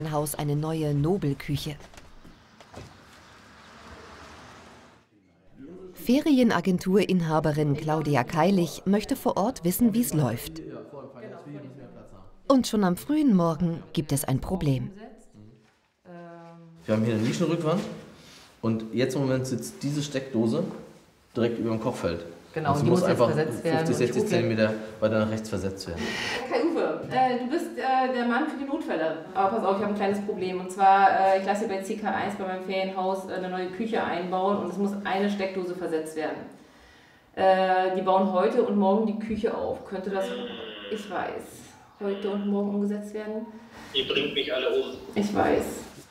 Haus eine neue Nobelküche. Ferienagenturinhaberin Claudia Keilich möchte vor Ort wissen, wie es läuft. Und schon am frühen Morgen gibt es ein Problem. Wir haben hier eine Nischenrückwand und jetzt im Moment sitzt diese Steckdose direkt über dem Kochfeld. Genau, und die muss einfach 50, 60 cm weiter nach rechts versetzt werden. Kai Uwe, du bist der Mann für die Notfälle. Aber pass auf, ich habe ein kleines Problem. Und zwar, ich lasse hier bei CK1 bei meinem Ferienhaus eine neue Küche einbauen und es muss eine Steckdose versetzt werden. Die bauen heute und morgen die Küche auf. Könnte das, ich weiß, heute und morgen umgesetzt werden? Ihr bringt mich alle um. Ich weiß.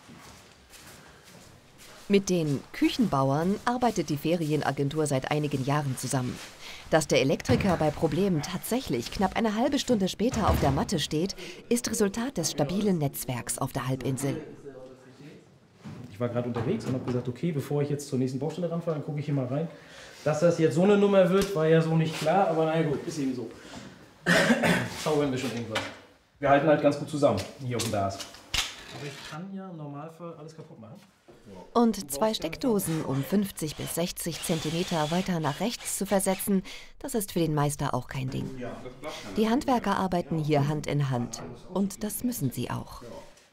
Mit den Küchenbauern arbeitet die Ferienagentur seit einigen Jahren zusammen. Dass der Elektriker bei Problemen tatsächlich knapp eine halbe Stunde später auf der Matte steht, ist Resultat des stabilen Netzwerks auf der Halbinsel. Ich war gerade unterwegs und habe gesagt, okay, bevor ich jetzt zur nächsten Baustelle ranfahre, dann gucke ich hier mal rein. Dass das jetzt so eine Nummer wird, war ja so nicht klar, aber naja gut, ist eben so. Zaubern wir schon irgendwas. Wir halten halt ganz gut zusammen, hier auf dem DAS. Aber ich kann ja im Normalfall alles kaputt machen. Und 2 Steckdosen um 50 bis 60 Zentimeter weiter nach rechts zu versetzen, das ist für den Meister auch kein Ding. Die Handwerker arbeiten hier Hand in Hand. Und das müssen sie auch.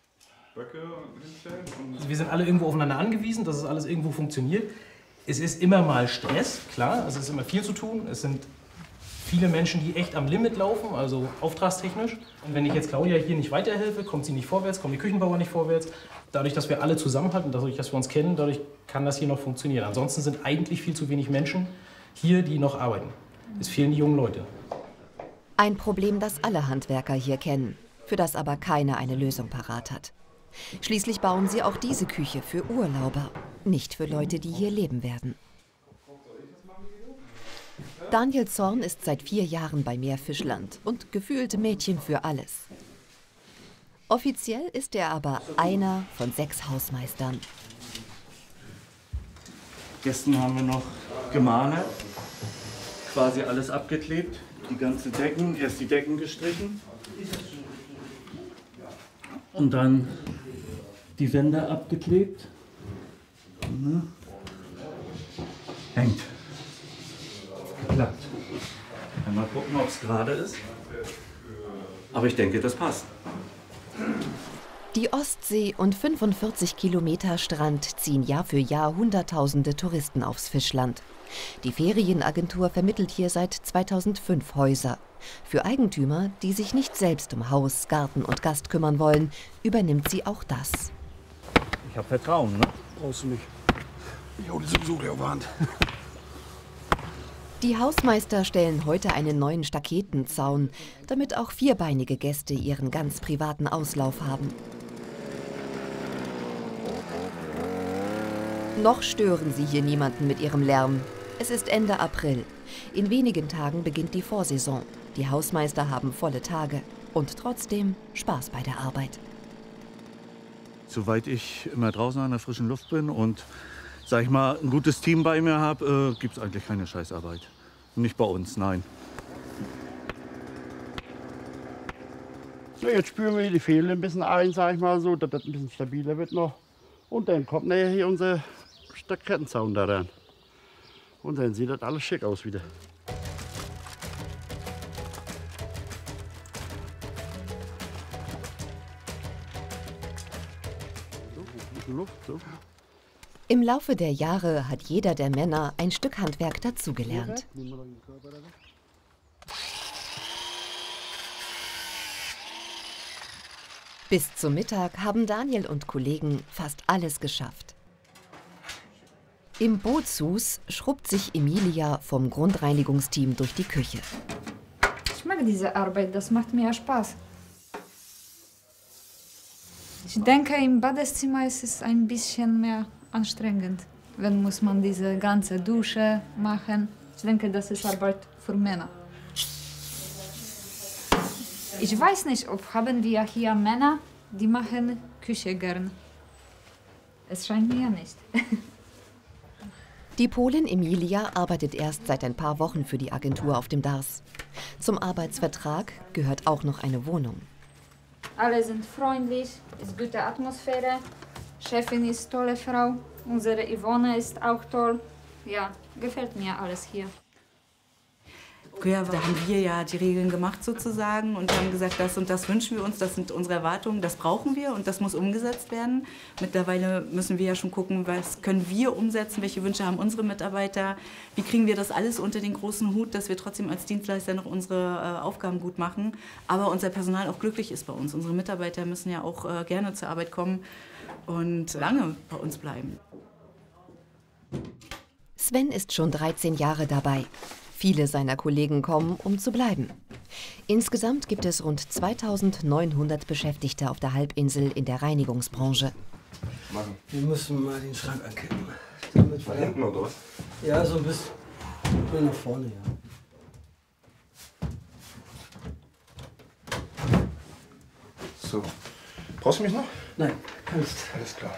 Wir sind alle irgendwo aufeinander angewiesen, dass es alles irgendwo funktioniert. Es ist immer mal Stress, klar, es ist immer viel zu tun. Es sind viele Menschen, die echt am Limit laufen, also auftragstechnisch. Und wenn ich jetzt Claudia hier nicht weiterhelfe, kommt sie nicht vorwärts, kommen die Küchenbauer nicht vorwärts. Dadurch, dass wir alle zusammenhalten, dadurch, dass wir uns kennen, dadurch kann das hier noch funktionieren. Ansonsten sind eigentlich viel zu wenig Menschen hier, die noch arbeiten. Es fehlen die jungen Leute. Ein Problem, das alle Handwerker hier kennen, für das aber keiner eine Lösung parat hat. Schließlich bauen sie auch diese Küche für Urlauber, nicht für Leute, die hier leben werden. Daniel Zorn ist seit 4 Jahren bei Meerfischland und gefühlt Mädchen für alles. Offiziell ist er aber einer von 6 Hausmeistern. Gestern haben wir noch gemalert, quasi alles abgeklebt, die ganzen Decken, erst die Decken gestrichen und dann die Wände abgeklebt. Hängt. Klappt. Mal gucken, ob es gerade ist. Aber ich denke, das passt. Die Ostsee und 45 Kilometer Strand ziehen Jahr für Jahr Hunderttausende Touristen aufs Fischland. Die Ferienagentur vermittelt hier seit 2005 Häuser. Für Eigentümer, die sich nicht selbst um Haus, Garten und Gast kümmern wollen, übernimmt sie auch das. Ich habe Vertrauen, ne? Brauchst du nicht. Ich hole sowieso gleich auf die Hand. Die Hausmeister stellen heute einen neuen Staketenzaun, damit auch vierbeinige Gäste ihren ganz privaten Auslauf haben. Noch stören sie hier niemanden mit ihrem Lärm. Es ist Ende April. In wenigen Tagen beginnt die Vorsaison. Die Hausmeister haben volle Tage und trotzdem Spaß bei der Arbeit. Soweit ich immer draußen an der frischen Luft bin und, sag ich mal, ein gutes Team bei mir habe, gibt es eigentlich keine Scheißarbeit. Nicht bei uns, nein. So, jetzt spüren wir die Fehler ein bisschen ein, sag ich mal so, dass das ein bisschen stabiler wird noch. Und dann kommt nachher hier unser Stakettenzaun da rein. Und dann sieht das alles schick aus wieder. So, ein bisschen Luft, so. Im Laufe der Jahre hat jeder der Männer ein Stück Handwerk dazugelernt. Bis zum Mittag haben Daniel und Kollegen fast alles geschafft. Im Bootshus schrubbt sich Emilia vom Grundreinigungsteam durch die Küche. Ich mag diese Arbeit, das macht mir Spaß. Ich denke, im Badezimmer ist es ein bisschen mehr anstrengend. Wenn muss man diese ganze Dusche machen. Ich denke, das ist Arbeit für Männer. Ich weiß nicht, ob haben wir hier Männer, die machen Küche gern. Es scheint mir nicht. Die Polin Emilia arbeitet erst seit ein paar Wochen für die Agentur auf dem DAS. Zum Arbeitsvertrag gehört auch noch eine Wohnung. Alle sind freundlich, ist gute Atmosphäre. Chefin ist tolle Frau. Unsere Yvonne ist auch toll. Ja, gefällt mir alles hier. Früher haben wir ja die Regeln gemacht sozusagen und haben gesagt, das und das wünschen wir uns, das sind unsere Erwartungen, das brauchen wir und das muss umgesetzt werden. Mittlerweile müssen wir ja schon gucken, was können wir umsetzen, welche Wünsche haben unsere Mitarbeiter, wie kriegen wir das alles unter den großen Hut, dass wir trotzdem als Dienstleister noch unsere Aufgaben gut machen, aber unser Personal auch glücklich ist bei uns. Unsere Mitarbeiter müssen ja auch gerne zur Arbeit kommen und lange bei uns bleiben. Sven ist schon 13 Jahre dabei. Viele seiner Kollegen kommen, um zu bleiben. Insgesamt gibt es rund 2900 Beschäftigte auf der Halbinsel in der Reinigungsbranche. Wir müssen mal den Schrank ankippen. Damit Von hinten oder was? Ja, so ein bisschen nach vorne, ja. So. Brauchst du mich noch? Nein, kannst. Alles klar.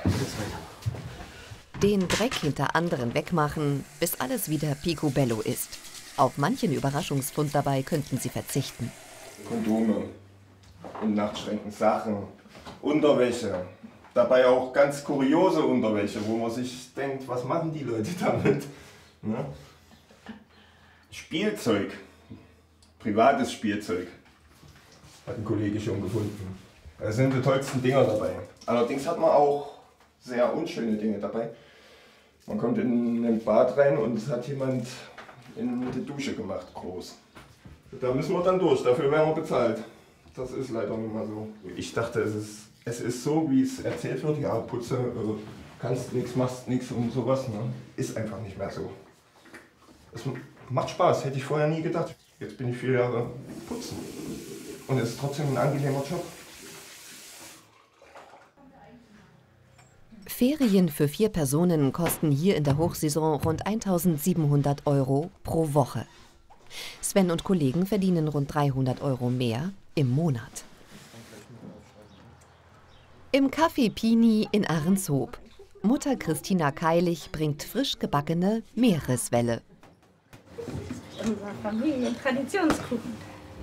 Den Dreck hinter anderen wegmachen, bis alles wieder picobello ist. Auf manchen Überraschungsfund dabei könnten sie verzichten. Kondome, in Nachtschränken Sachen, Unterwäsche. Dabei auch ganz kuriose Unterwäsche, wo man sich denkt, was machen die Leute damit? Ne? Spielzeug, privates Spielzeug, hat ein Kollege schon gefunden. Da sind die tollsten Dinger dabei. Allerdings hat man auch sehr unschöne Dinge dabei. Man kommt in ein Bad rein und es hat jemand in die Dusche gemacht, groß. Da müssen wir dann durch, dafür werden wir bezahlt. Das ist leider nicht mal so. Ich dachte, es ist so, wie es erzählt wird, ja, putze, kannst nichts, machst nichts und sowas. Ne? Ist einfach nicht mehr so. Es macht Spaß, hätte ich vorher nie gedacht. Jetzt bin ich 4 Jahre putzen. Und es ist trotzdem ein angenehmer Job. Ferien für 4 Personen kosten hier in der Hochsaison rund 1.700 € pro Woche. Sven und Kollegen verdienen rund 300 € mehr im Monat. Im Café Pini in Ahrenshoop. Mutter Christina Keilig bringt frisch gebackene Meereswelle. Unser Familientraditionskuchen.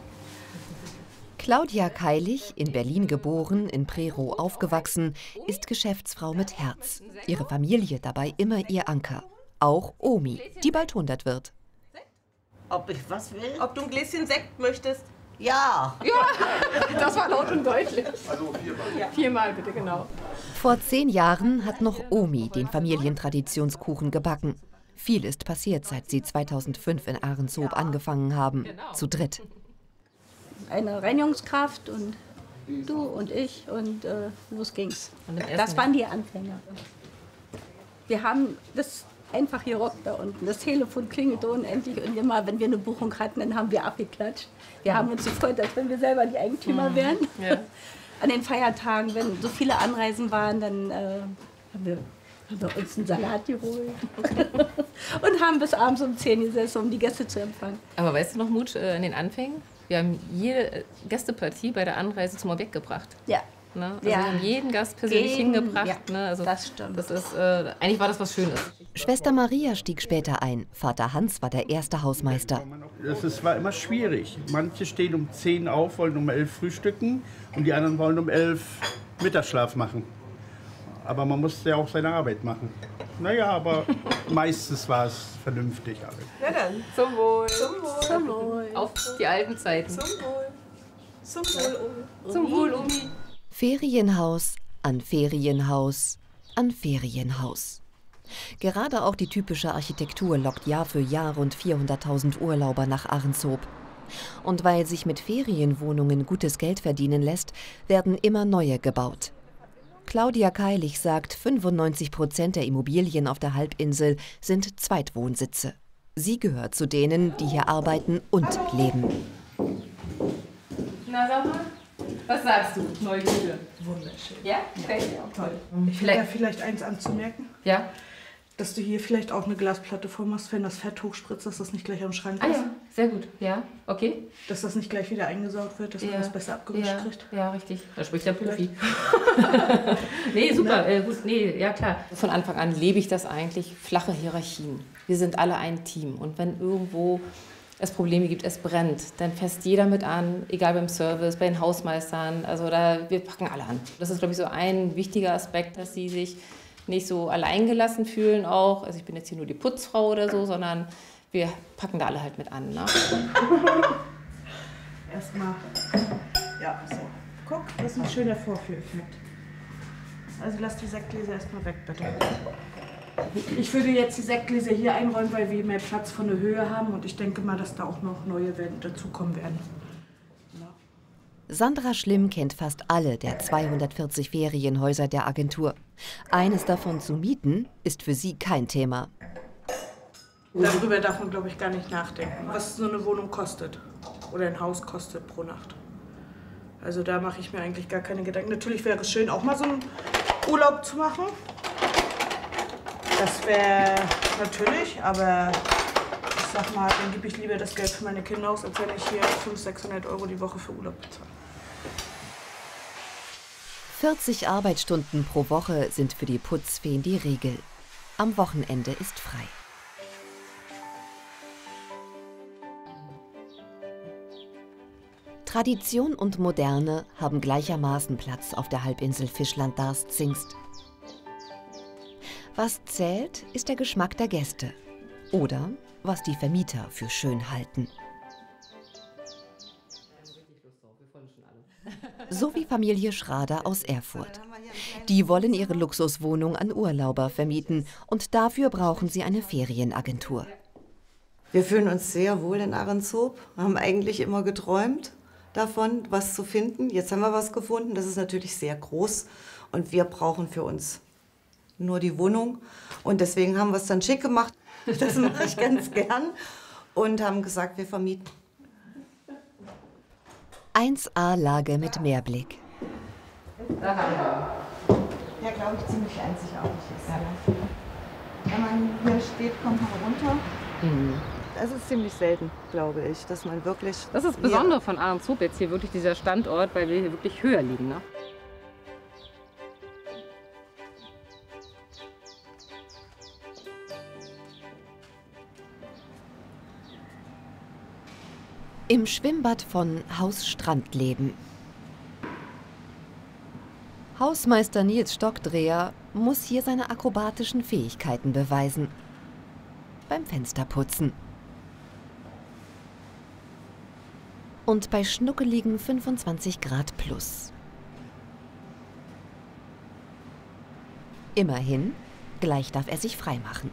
Claudia Keilig, in Berlin geboren, in Prerow aufgewachsen, ist Geschäftsfrau mit Herz. Ihre Familie dabei immer ihr Anker. Auch Omi, die bald 100 wird. Ob ich was will? Ob du ein Gläschen Sekt möchtest? Ja. Ja, das war laut und deutlich. Also 4-mal. Ja. 4-mal bitte, genau. Vor 10 Jahren hat noch Omi den Familientraditionskuchen gebacken. Viel ist passiert, seit sie 2005 in Ahrenshoop angefangen haben. Zu dritt. Eine Reinigungskraft und du und ich und los ging's. Das waren die Anfänger. Wir haben das einfach gerockt da unten. Das Telefon klingelte unendlich und immer, wenn wir eine Buchung hatten, dann haben wir abgeklatscht. Wir haben uns gefreut, als wenn wir selber die Eigentümer wären. Ja. An den Feiertagen, wenn so viele Anreisen waren, dann haben wir uns einen Salat geholt und haben bis abends um 10 gesessen, um die Gäste zu empfangen. Aber weißt du noch, Mutsch, in den Anfängen? Wir haben jede Gästepartie bei der Anreise zum Objekt gebracht. Ja. Ne? Also wir haben jeden Gast persönlich hingebracht. Ja, ne? Also das stimmt. Das ist, eigentlich war das was Schönes. Schwester Maria stieg später ein. Vater Hans war der erste Hausmeister. War immer schwierig. Manche stehen um 10 auf, wollen um 11 frühstücken und die anderen wollen um 11 Mittagsschlaf machen. Aber man musste ja auch seine Arbeit machen. Naja, aber meistens war es vernünftig. Na dann. Zum Wohl. Zum Wohl. Zum Wohl. Auf die alten Zeiten. Zum Wohl. Zum Wohl, Omi. Zum Wohl, Omi. Ferienhaus an Ferienhaus an Ferienhaus. Gerade auch die typische Architektur lockt Jahr für Jahr rund 400.000 Urlauber nach Ahrenshoop. Und weil sich mit Ferienwohnungen gutes Geld verdienen lässt, werden immer neue gebaut. Claudia Keilig sagt, 95% der Immobilien auf der Halbinsel sind Zweitwohnsitze. Sie gehört zu denen, die hier arbeiten und leben. Na, sag mal, was sagst du, neue Küche? Wunderschön. Ja? Gefällt dir auch toll. Ich hätte vielleicht eins anzumerken. Ja? Dass du hier vielleicht auch eine Glasplatte vormachst, wenn das Fett hochspritzt, dass das nicht gleich am Schrank ist. Ah ja, sehr gut. Ja, okay. Dass das nicht gleich wieder eingesaugt wird, dass man das besser abgewischt kriegt. Ja, richtig. Da spricht der Profi. Nee, super. Gut, nee, ja klar. Von Anfang an lebe ich das eigentlich, flache Hierarchien. Wir sind alle ein Team. Und wenn irgendwo es Probleme gibt, es brennt, dann fässt jeder mit an, egal beim Service, bei den Hausmeistern, also wir packen alle an. Das ist, glaube ich, so ein wichtiger Aspekt, dass sie sich nicht so alleingelassen fühlen auch. Also ich bin jetzt hier nur die Putzfrau oder so, sondern wir packen da alle halt mit an. Ne? Erstmal, ja, so. Guck, das ist ein schöner Vorführeffekt. Also lass die Sektgläser erstmal weg, bitte. Ich würde jetzt die Sektgläser hier einräumen, weil wir mehr Platz von der Höhe haben und ich denke mal, dass da auch noch neue dazukommen werden. Ja. Sandra Schlimm kennt fast alle der 240 Ferienhäuser der Agentur. Eines davon zu mieten, ist für sie kein Thema. Darüber darf man, glaube ich, gar nicht nachdenken, was so eine Wohnung kostet oder ein Haus kostet pro Nacht. Also da mache ich mir eigentlich gar keine Gedanken. Natürlich wäre es schön, auch mal so einen Urlaub zu machen. Das wäre natürlich, aber ich sag mal, dann gebe ich lieber das Geld für meine Kinder aus, als wenn ich hier 500-600 € die Woche für Urlaub bezahle. 40 Arbeitsstunden pro Woche sind für die Putzfeen die Regel. Am Wochenende ist frei. Tradition und Moderne haben gleichermaßen Platz auf der Halbinsel Fischland-Darß-Zingst. Was zählt, ist der Geschmack der Gäste oder was die Vermieter für schön halten. So wie Familie Schrader aus Erfurt. Die wollen ihre Luxuswohnung an Urlauber vermieten und dafür brauchen sie eine Ferienagentur. Wir fühlen uns sehr wohl in Ahrenshoop, haben eigentlich immer geträumt davon, was zu finden. Jetzt haben wir was gefunden, das ist natürlich sehr groß und wir brauchen für uns nur die Wohnung und deswegen haben wir es dann schick gemacht. Das mache ich ganz gern und haben gesagt, wir vermieten. 1A-Lage mit Meerblick. Da haben wir. Der, glaube ich, ziemlich einzigartig ist. Ja. Wenn man hier steht, kommt man runter. Das ist ziemlich selten, glaube ich, dass man wirklich... Das ist das Besondere von Ahrenshoop jetzt hier wirklich dieser Standort, weil wir hier wirklich höher liegen. Ne? Im Schwimmbad von Haus Strandleben. Hausmeister Nils Stockdreher muss hier seine akrobatischen Fähigkeiten beweisen. Beim Fensterputzen. Und bei schnuckeligen 25 Grad plus. Immerhin, gleich darf er sich freimachen.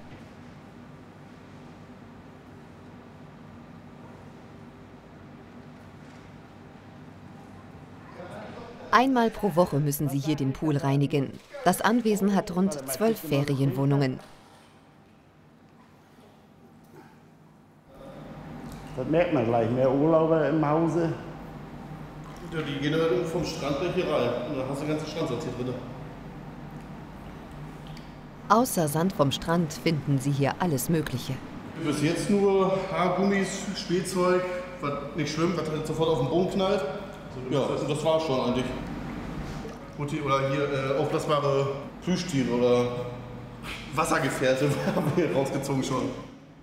Einmal pro Woche müssen sie hier den Pool reinigen. Das Anwesen hat rund 12 Ferienwohnungen. Das merkt man gleich, mehr Urlauber im Hause. Ja, die gehen dann vom Strand gleich hier rein. Und dann hast du den ganzen Strandsatz hier drin. Außer Sand vom Strand finden sie hier alles Mögliche. Bis jetzt nur Haargummis, Spielzeug, was nicht schwimmt, was halt sofort auf den Boden knallt. Ja, und das war schon eigentlich. Oder hier aufblasbare Plüschtiere oder Wassergefährte haben wir rausgezogen schon.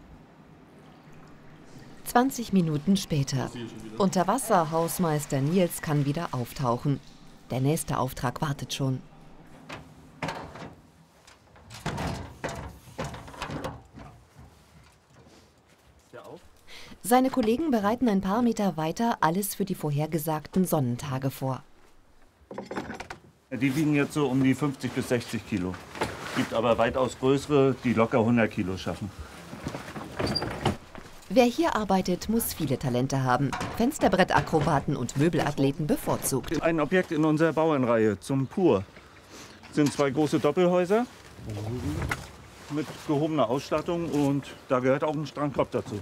20 Minuten später. Unterwasser-Hausmeister Nils kann wieder auftauchen. Der nächste Auftrag wartet schon. Seine Kollegen bereiten ein paar Meter weiter alles für die vorhergesagten Sonnentage vor. Die wiegen jetzt so um die 50 bis 60 Kilo. Gibt aber weitaus größere, die locker 100 Kilo schaffen. Wer hier arbeitet, muss viele Talente haben. Fensterbrettakrobaten und Möbelathleten bevorzugt. Ein Objekt in unserer Bauernreihe zum Pur. Das sind 2 große Doppelhäuser mit gehobener Ausstattung und da gehört auch ein Strandkorb dazu.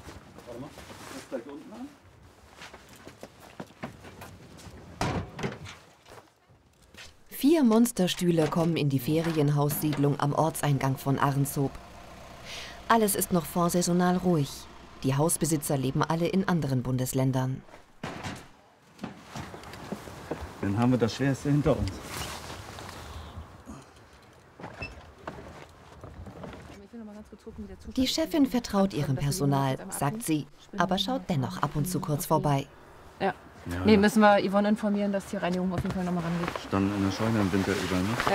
4 Monsterstühle kommen in die Ferienhaussiedlung am Ortseingang von Ahrenshoop. Alles ist noch vorsaisonal ruhig. Die Hausbesitzer leben alle in anderen Bundesländern. Dann haben wir das Schwerste hinter uns. Die Chefin vertraut ihrem Personal, sagt sie, aber schaut dennoch ab und zu kurz vorbei. Ja. Nee, müssen wir Yvonne informieren, dass die Reinigung auf jeden Fall nochmal rangeht. Standen in der Scheune im Winter über, ne?